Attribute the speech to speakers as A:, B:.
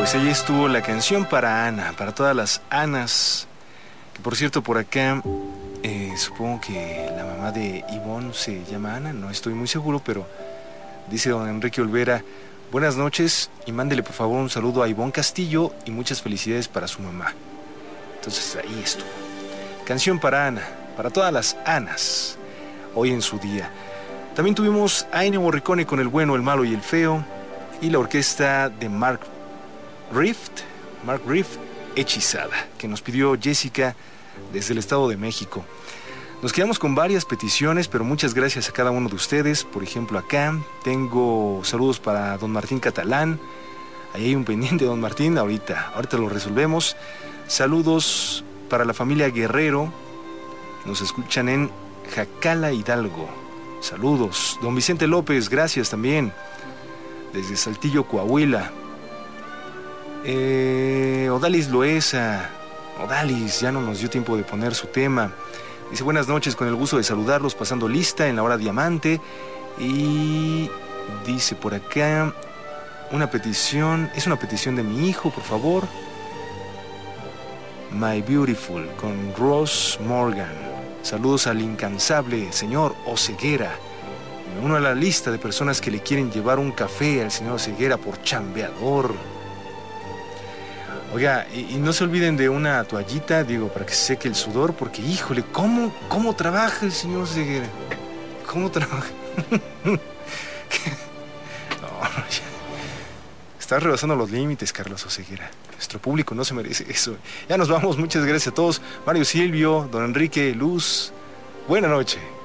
A: Pues ahí estuvo la canción para Ana, para todas las Anas. Que por cierto, por acá, supongo que la mamá de Ivonne se llama Ana, no estoy muy seguro, pero dice don Enrique Olvera: buenas noches y mándele por favor un saludo a Ivonne Castillo y muchas felicidades para su mamá. Entonces ahí estuvo. Canción para Ana, para todas las Anas, hoy en su día. También tuvimos a Ennio Morricone con El bueno, el malo y el feo, y la orquesta de Mark Rift, Hechizada, que nos pidió Jessica desde el Estado de México. Nos quedamos con varias peticiones, pero muchas gracias a cada uno de ustedes. Por ejemplo, acá tengo saludos para don Martín Catalán. Ahí hay un pendiente, don Martín, ahorita lo resolvemos. Saludos para la familia Guerrero, nos escuchan en Jacala, Hidalgo. Saludos. Don Vicente López, gracias también, desde Saltillo, Coahuila. Odalis Loesa, Odalis, ya no nos dio tiempo de poner su tema. Dice: buenas noches, con el gusto de saludarlos, pasando lista en la hora diamante. Y dice por acá una petición, es una petición de mi hijo, por favor. My Beautiful, con Ross Morgan. Saludos al incansable señor Oseguera. Me uno a la lista de personas que le quieren llevar un café al señor Oseguera por chambeador. Oiga, y no se olviden de una toallita, digo, para que se seque el sudor, porque, híjole, ¿cómo trabaja el señor Oseguera? ¿Cómo trabaja? No, ya. Estás rebasando los límites, Carlos Oseguera. Nuestro público no se merece eso. Ya nos vamos, muchas gracias a todos. Mario Silvio, don Enrique, Luz, buena noche.